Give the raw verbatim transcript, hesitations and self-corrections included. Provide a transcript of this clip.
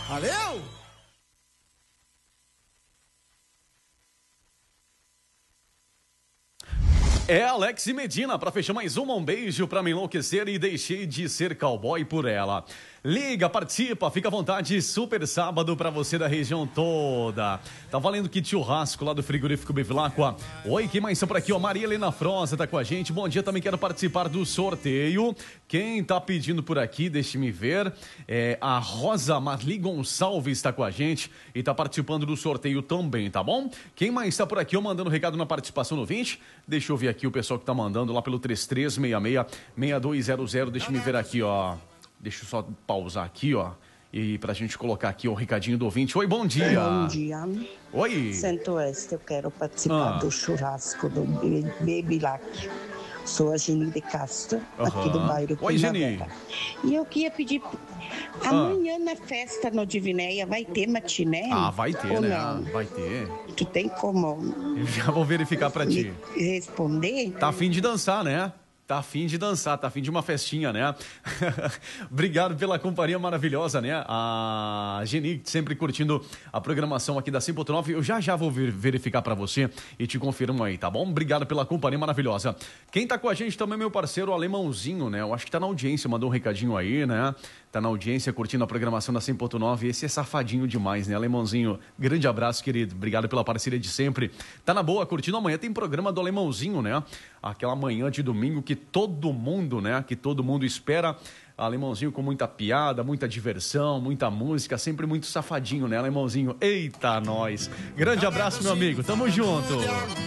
Valeu! É Alex e Medina, pra fechar mais uma, um beijo pra me enlouquecer e deixei de ser cowboy por ela. Liga, participa, fica à vontade, super sábado pra você da região toda. Tá valendo kit churrasco lá do frigorífico Bevilacqua. Oi, quem mais está por aqui? Ó, Maria Helena Froza tá com a gente. Bom dia, também quero participar do sorteio. Quem tá pedindo por aqui, deixe-me ver. É, a Rosa Marli Gonçalves está com a gente e tá participando do sorteio também, tá bom? Quem mais está por aqui, ó, mandando recado na participação no vinte? Deixa eu ver aqui o pessoal que tá mandando lá pelo três três seis seis, seis dois zero zero. Deixa-me ver aqui, ó. Deixa eu só pausar aqui, ó. E pra gente colocar aqui o recadinho do ouvinte. Oi, bom dia. Bom dia. Oi. Centro-Oeste, eu quero participar Ah. do churrasco do Bevilacqua. Sou a Geni de Castro, aqui Aham. do bairro Oi, Primavera. E eu queria pedir... Ah. Amanhã na festa no Divinéia vai ter matiné? Ah, vai ter, ou né? não? Vai ter. Tu tem como Eu já vou verificar pra ti. me responder? Tá afim de dançar, né? Tá afim de dançar, tá afim de uma festinha, né? Obrigado pela companhia maravilhosa, né? A Geni sempre curtindo a programação aqui da cem ponto nove. Eu já já vou ver- verificar pra você e te confirmo aí, tá bom? Obrigado pela companhia maravilhosa. Quem tá com a gente também é meu parceiro, o Alemãozinho, né? Eu acho que tá na audiência, mandou um recadinho aí, né? Tá na audiência, curtindo a programação da cem ponto nove. Esse é safadinho demais, né, Alemãozinho? Grande abraço, querido. Obrigado pela parceria de sempre. Tá na boa, curtindo. Amanhã tem programa do Alemãozinho, né? Aquela manhã de domingo que todo mundo, né? Que todo mundo espera. Alemãozinho com muita piada, muita diversão, muita música, sempre muito safadinho, né, Alemãozinho? Eita, nós! Grande abraço, meu amigo. Tamo junto.